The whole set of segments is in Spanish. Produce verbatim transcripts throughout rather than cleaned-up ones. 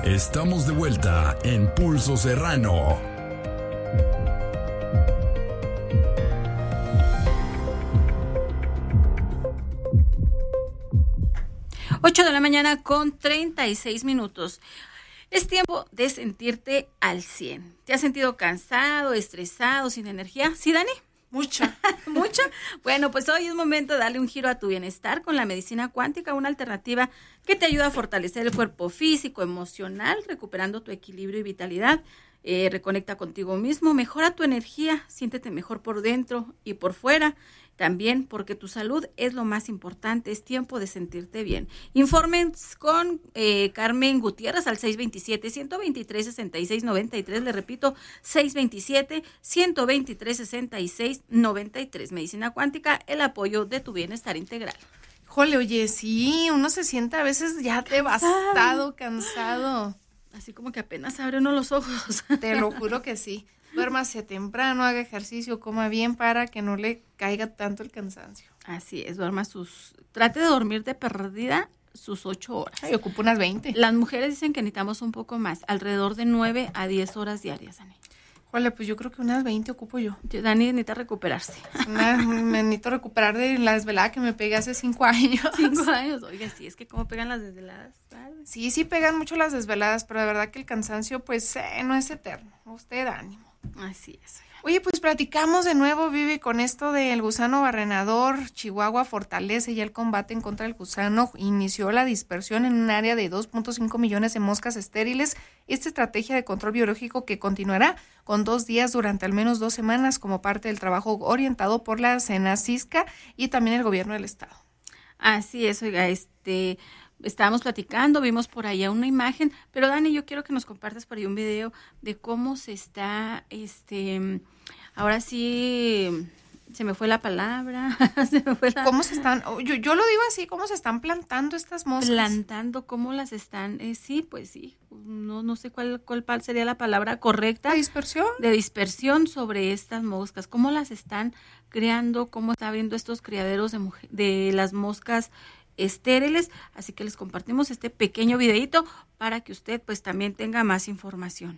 Estamos de vuelta en Pulso Serrano. ocho de la mañana con treinta y seis minutos. Es tiempo de sentirte al cien. ¿Te has sentido cansado, estresado, sin energía? ¿Sí, Dani? Mucha. ¿Mucho? Bueno, pues hoy es momento de darle un giro a tu bienestar con la medicina cuántica, una alternativa que te ayuda a fortalecer el cuerpo físico, emocional, recuperando tu equilibrio y vitalidad. Eh, reconecta contigo mismo, mejora tu energía, siéntete mejor por dentro y por fuera. También porque tu salud es lo más importante, es tiempo de sentirte bien. Informen con eh, Carmen Gutiérrez al seis dos siete, uno dos tres, seis seis nueve tres, le repito, seis dos siete, uno dos tres, seis seis nueve tres. Medicina cuántica, el apoyo de tu bienestar integral. Jole, oye, sí, uno se siente a veces ya devastado, cansado. Así como que apenas abre uno los ojos. Te lo juro que sí. Duérmase temprano, haga ejercicio, coma bien para que no le caiga tanto el cansancio. Así es, duerma sus... Trate de dormir de perdida sus ocho horas. Ay, ocupo unas veinte. Las mujeres dicen que necesitamos un poco más, alrededor de nueve a diez horas diarias, Dani. Jole, pues yo creo que unas veinte ocupo yo. Dani necesita recuperarse. Una, me necesito recuperar de la desvelada que me pegué hace cinco años. Cinco años, oiga, sí, es que cómo pegan las desveladas. ¿Sabes? Sí, sí pegan mucho las desveladas, pero de verdad que el cansancio, pues, eh, no es eterno. Usted ánimo. Así es. Oye, pues platicamos de nuevo, Vivi, con esto del gusano barrenador. Chihuahua fortalece ya el combate en contra del gusano. Inició la dispersión en un área de dos punto cinco millones de moscas estériles. Esta estrategia de control biológico que continuará con dos días durante al menos dos semanas como parte del trabajo orientado por la Senacisca y también el gobierno del estado. Así es, oiga, este... Estábamos platicando, vimos por allá una imagen, pero Dani, yo quiero que nos compartas por ahí un video de cómo se está, este, ahora sí, se me fue la palabra, se me fue la... ¿Cómo se están, yo, yo lo digo así, cómo se están plantando estas moscas? Plantando, ¿cómo las están? Eh, sí, pues sí, no, no sé cuál, cuál sería la palabra correcta. ¿De dispersión? De dispersión sobre estas moscas, cómo las están creando, cómo está habiendo estos criaderos de, mujer, de las moscas estériles, así que les compartimos este pequeño videito para que usted pues también tenga más información.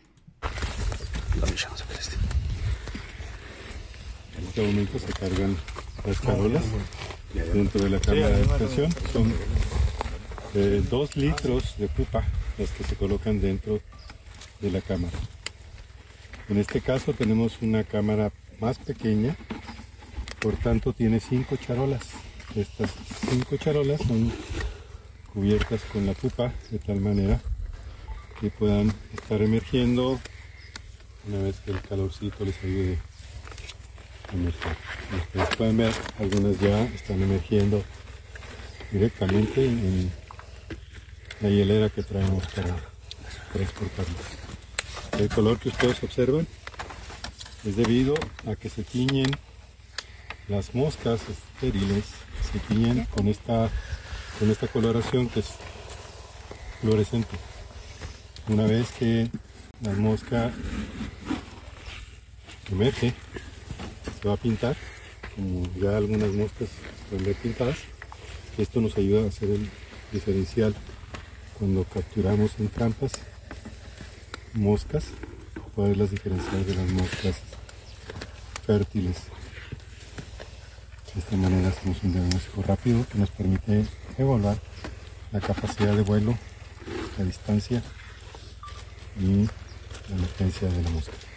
En este momento se cargan las carolas dentro de la cámara de expresión. Son eh, dos litros de pupa las que se colocan dentro de la cámara. En este caso tenemos una cámara más pequeña, por tanto tiene cinco charolas. Estas cinco charolas son cubiertas con la pupa de tal manera que puedan estar emergiendo una vez que el calorcito les ayude a emerger. Ustedes pueden ver, algunas ya están emergiendo directamente en la hielera que traemos para transportarlas. El color que ustedes observan es debido a que se tiñen las moscas estériles, se tiñen con esta, con esta coloración que es fluorescente. Una vez que la mosca emerge, se va a pintar, como ya algunas moscas pueden ver pintadas. Esto nos ayuda a hacer el diferencial cuando capturamos en trampas moscas, poderlas diferenciar de las moscas fértiles. De esta manera hacemos un diagnóstico rápido que nos permite evaluar la capacidad de vuelo, la distancia y la emergencia de la mosca.